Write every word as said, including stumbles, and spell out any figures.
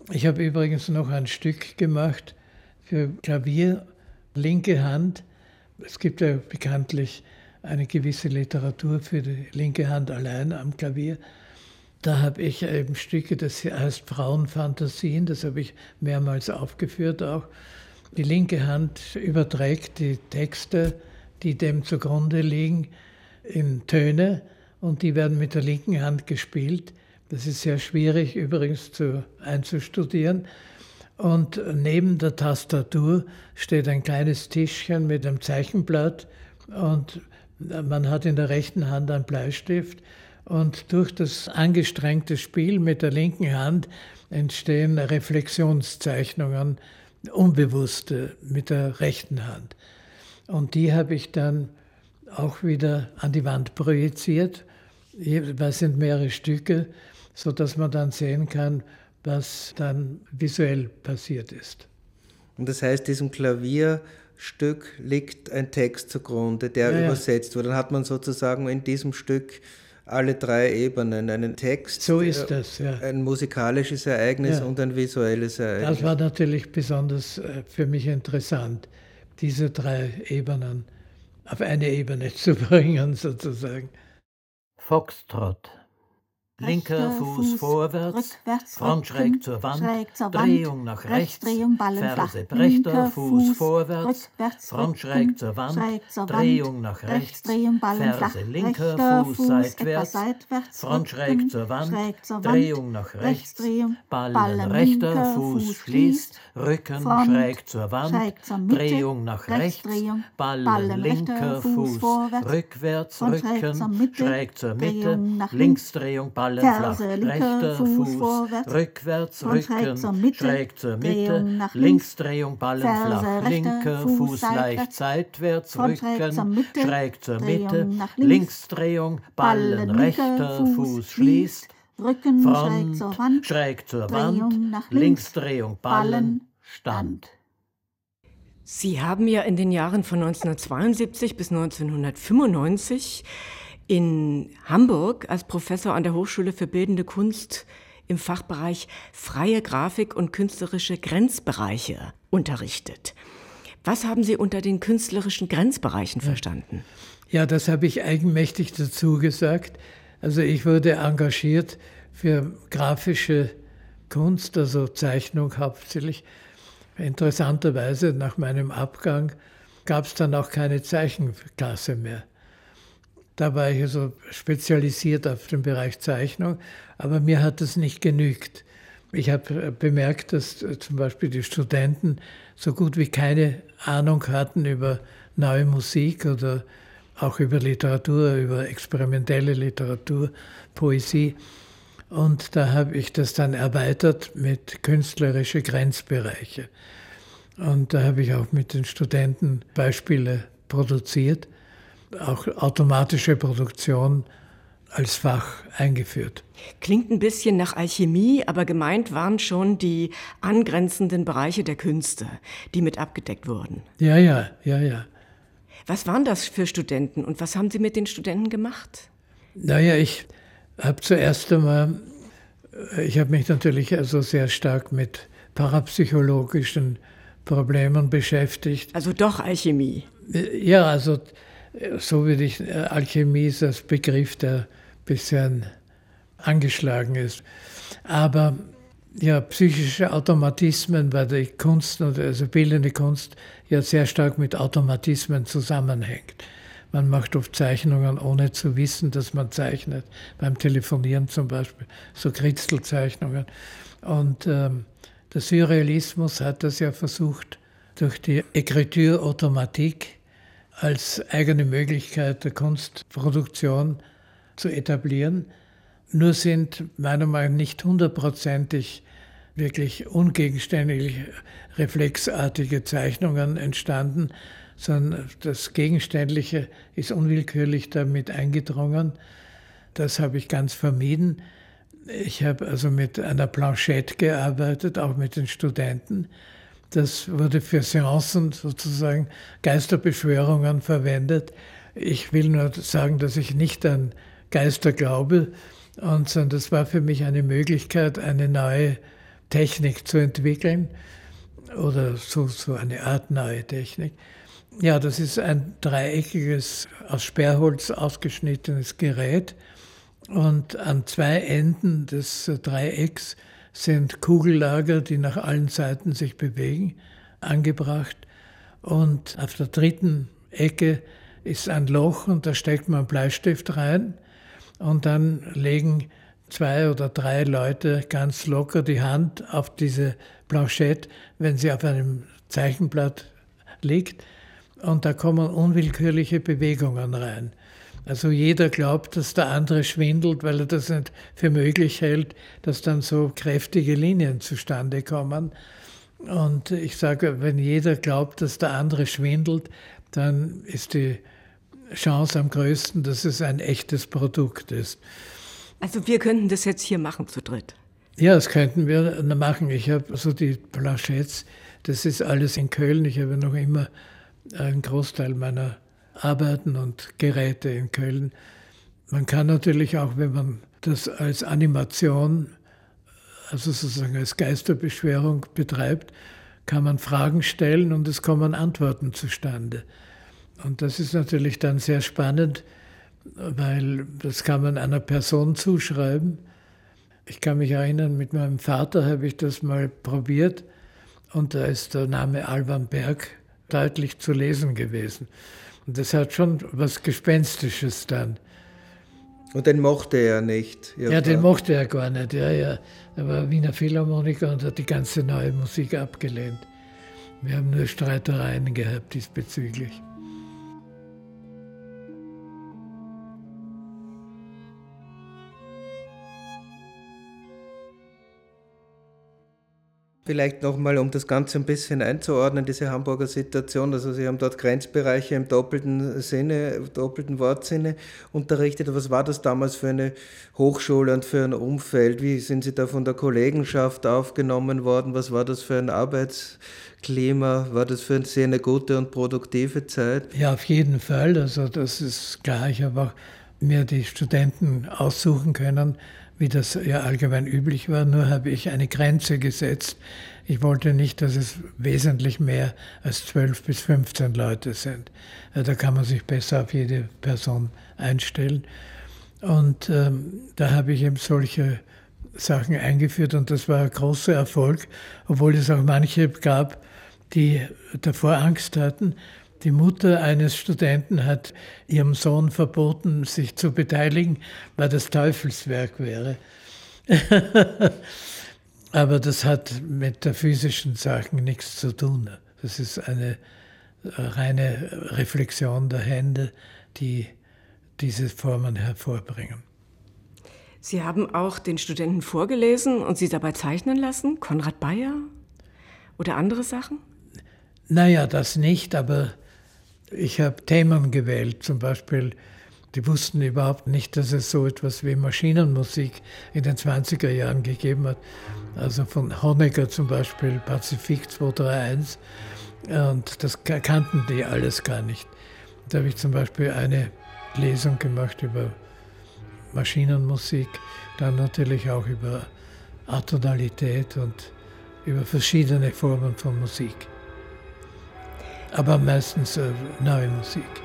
Ich habe übrigens noch ein Stück gemacht für Klavier, linke Hand. Es gibt ja bekanntlich eine gewisse Literatur für die linke Hand allein am Klavier. Da habe ich eben Stücke, das heißt Frauenfantasien, das habe ich mehrmals aufgeführt auch. Die linke Hand überträgt die Texte, die dem zugrunde liegen, in Töne und die werden mit der linken Hand gespielt. Das ist sehr schwierig übrigens zu, einzustudieren. Und neben der Tastatur steht ein kleines Tischchen mit einem Zeichenblatt und man hat in der rechten Hand einen Bleistift. Und durch das angestrengte Spiel mit der linken Hand entstehen Reflexionszeichnungen, unbewusste mit der rechten Hand. Und die habe ich dann auch wieder an die Wand projiziert. Das sind mehrere Stücke, sodass man dann sehen kann, was dann visuell passiert ist. Und das heißt, diesem Klavierstück liegt ein Text zugrunde, der ja, übersetzt wurde. Dann hat man sozusagen in diesem Stück alle drei Ebenen, einen Text, so ist das, ja. Ein musikalisches Ereignis ja. und ein visuelles Ereignis. Das war natürlich besonders für mich interessant, diese drei Ebenen auf eine Ebene zu bringen, sozusagen. Foxtrott. Linker Fuß vorwärts, Front schräg zur Wand, Drehung nach rechts, Ferse, rechter Fuß vorwärts, Front schräg zur Wand, Drehung nach rechts, Ferse, linker Fuß seitwärts, Front schräg zur Wand, Drehung nach rechts, Ballen, rechter Fuß schließt, Rücken schräg zur Wand, Drehung nach rechts, Ballen, linker Fuß rückwärts, Rücken schräg zur Mitte, Linksdrehung, Ballen flach, rechter Fuß, rückwärts, Rücken, schräg zur Mitte, Linksdrehung, Ballen flach, linker Fuß leicht seitwärts, Rücken, schräg zur Mitte, Linksdrehung, Ballen, rechter Fuß schließt, Front, schräg zur Wand, Linksdrehung, Ballen, Stand. Sie haben ja in den Jahren von neunzehnhundertzweiundsiebzig bis neunzehnhundertfünfundneunzig in Hamburg als Professor an der Hochschule für Bildende Kunst im Fachbereich Freie Grafik und künstlerische Grenzbereiche unterrichtet. Was haben Sie unter den künstlerischen Grenzbereichen verstanden? Ja, das habe ich eigenmächtig dazu gesagt. Also ich wurde engagiert für grafische Kunst, also Zeichnung hauptsächlich. Interessanterweise, nach meinem Abgang gab es dann auch keine Zeichenklasse mehr. Da war ich also spezialisiert auf den Bereich Zeichnung, aber mir hat das nicht genügt. Ich habe bemerkt, dass zum Beispiel die Studenten so gut wie keine Ahnung hatten über neue Musik oder auch über Literatur, über experimentelle Literatur, Poesie. Und da habe ich das dann erweitert mit künstlerische Grenzbereiche. Und da habe ich auch mit den Studenten Beispiele produziert, auch automatische Produktion als Fach eingeführt. Klingt ein bisschen nach Alchemie, aber gemeint waren schon die angrenzenden Bereiche der Künste, die mit abgedeckt wurden. Ja, ja, ja, ja. Was waren das für Studenten und was haben Sie mit den Studenten gemacht? Naja, ich habe zuerst einmal, ich habe mich natürlich also sehr stark mit parapsychologischen Problemen beschäftigt. Also doch Alchemie? Ja, also so würde ich, Alchemie ist das Begriff, der ein bisschen angeschlagen ist. Aber ja, psychische Automatismen, weil die Kunst, also bildende Kunst, ja sehr stark mit Automatismen zusammenhängt. Man macht oft Zeichnungen, ohne zu wissen, dass man zeichnet. Beim Telefonieren zum Beispiel, so Kritzelzeichnungen. Und ähm, der Surrealismus hat das ja versucht, durch die Écriture automatique als eigene Möglichkeit der Kunstproduktion zu etablieren. Nur sind meiner Meinung nach nicht hundertprozentig wirklich ungegenständlich reflexartige Zeichnungen entstanden, sondern das Gegenständliche ist unwillkürlich damit eingedrungen. Das habe ich ganz vermieden. Ich habe also mit einer Planchette gearbeitet, auch mit den Studenten. Das wurde für Seancen sozusagen, Geisterbeschwörungen verwendet. Ich will nur sagen, dass ich nicht an Geister glaube, und, sondern das war für mich eine Möglichkeit, eine neue Technik zu entwickeln oder so, so eine Art neue Technik. Ja, das ist ein dreieckiges, aus Sperrholz ausgeschnittenes Gerät und an zwei Enden des Dreiecks sind Kugellager, die nach allen Seiten sich bewegen, angebracht. Und auf der dritten Ecke ist ein Loch und da steckt man einen Bleistift rein und dann legen zwei oder drei Leute ganz locker die Hand auf diese Planchette, wenn sie auf einem Zeichenblatt liegt, und da kommen unwillkürliche Bewegungen rein. Also jeder glaubt, dass der andere schwindelt, weil er das nicht für möglich hält, dass dann so kräftige Linien zustande kommen. Und ich sage, wenn jeder glaubt, dass der andere schwindelt, dann ist die Chance am größten, dass es ein echtes Produkt ist. Also wir könnten das jetzt hier machen zu dritt. Ja, das könnten wir machen. Ich habe so die Planchettes, das ist alles in Köln. Ich habe noch immer einen Großteil meiner Arbeiten und Geräte in Köln. Man kann natürlich auch, wenn man das als Animation, also sozusagen als Geisterbeschwörung betreibt, kann man Fragen stellen und es kommen Antworten zustande. Und das ist natürlich dann sehr spannend, weil das kann man einer Person zuschreiben. Ich kann mich erinnern, mit meinem Vater habe ich das mal probiert und da ist der Name Alban Berg deutlich zu lesen gewesen. Und das hat schon was Gespenstisches dann. Und den mochte er nicht? Ja, den mochte er gar nicht. Ja, ja. Er war Wiener Philharmoniker und hat die ganze neue Musik abgelehnt. Wir haben nur Streitereien gehabt diesbezüglich. Vielleicht nochmal, um das Ganze ein bisschen einzuordnen, diese Hamburger Situation. Also Sie haben dort Grenzbereiche im doppelten Sinne, im doppelten Wortsinne unterrichtet. Was war das damals für eine Hochschule und für ein Umfeld? Wie sind Sie da von der Kollegenschaft aufgenommen worden? Was war das für ein Arbeitsklima? War das für Sie eine gute und produktive Zeit? Ja, auf jeden Fall. Also das ist klar. Ich habe auch mir die Studenten aussuchen können, wie das ja allgemein üblich war, nur habe ich eine Grenze gesetzt. Ich wollte nicht, dass es wesentlich mehr als zwölf bis fünfzehn Leute sind. Da kann man sich besser auf jede Person einstellen. Und ähm, da habe ich eben solche Sachen eingeführt und das war ein großer Erfolg, obwohl es auch manche gab, die davor Angst hatten. Die Mutter eines Studenten hat ihrem Sohn verboten, sich zu beteiligen, weil das Teufelswerk wäre. Aber das hat mit der physischen Sachen nichts zu tun. Das ist eine reine Reflexion der Hände, die diese Formen hervorbringen. Sie haben auch den Studenten vorgelesen und sie dabei zeichnen lassen? Konrad Beyer oder andere Sachen? Naja, das nicht, aber ich habe Themen gewählt, zum Beispiel, die wussten überhaupt nicht, dass es so etwas wie Maschinenmusik in den zwanziger Jahren gegeben hat. Also von Honecker zum Beispiel, Pazifik zwei drei eins. Und das kannten die alles gar nicht. Da habe ich zum Beispiel eine Lesung gemacht über Maschinenmusik, dann natürlich auch über Atonalität und über verschiedene Formen von Musik. Aber meistens äh, neue Musik.